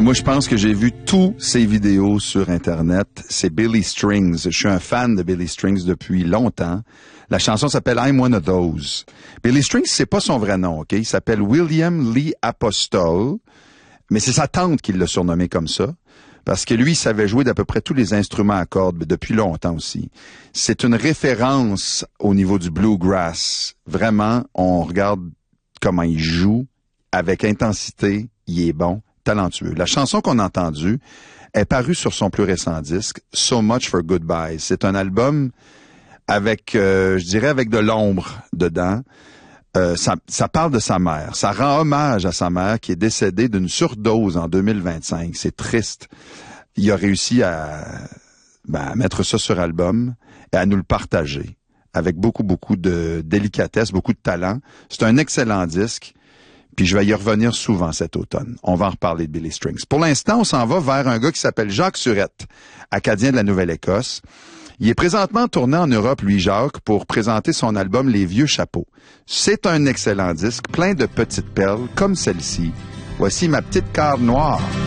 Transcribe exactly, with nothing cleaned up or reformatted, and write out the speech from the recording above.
Moi, je pense que j'ai vu tous ses vidéos sur Internet. C'est Billy Strings. Je suis un fan de Billy Strings depuis longtemps. La chanson s'appelle I'm One of Those. Billy Strings, c'est pas son vrai nom, OK? Il s'appelle William Lee Apostol, mais c'est sa tante qui l'a surnommé comme ça, parce que lui, il savait jouer d'à peu près tous les instruments à cordes, mais depuis longtemps aussi. C'est une référence au niveau du bluegrass. Vraiment, on regarde comment il joue, avec intensité, il est bon, talentueux. La chanson qu'on a entendue est parue sur son plus récent disque, So Much for Goodbye. C'est un album avec, euh, je dirais, avec de l'ombre dedans. Euh, ça, ça parle de sa mère. Ça rend hommage à sa mère qui est décédée d'une surdose en deux mille vingt-cinq. C'est triste. Il a réussi à, ben, à mettre ça sur album et à nous le partager avec beaucoup, beaucoup de délicatesse, beaucoup de talent. C'est un excellent disque. Puis je vais y revenir souvent cet automne. On va en reparler de Billy Strings. Pour l'instant, on s'en va vers un gars qui s'appelle Jacques Surette, acadien de la Nouvelle-Écosse. Il est présentement tourné en Europe, lui, Jacques, pour présenter son album Les Vieux Chapeaux. C'est un excellent disque, plein de petites perles, comme celle-ci. Voici ma petite carte noire.